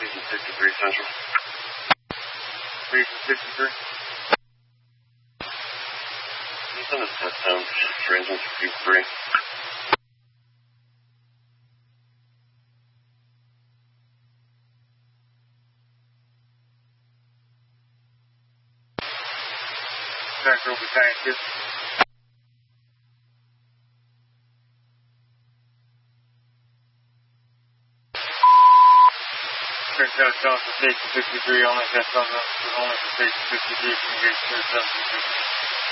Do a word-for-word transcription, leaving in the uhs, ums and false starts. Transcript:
Station fifty-three Central. Station fifty-three. Can you send a test down for engine fifty-three? Central Battalion two. Turn south south to Station fifty-three, only test on the, only for Station fifty-three, engage to the south.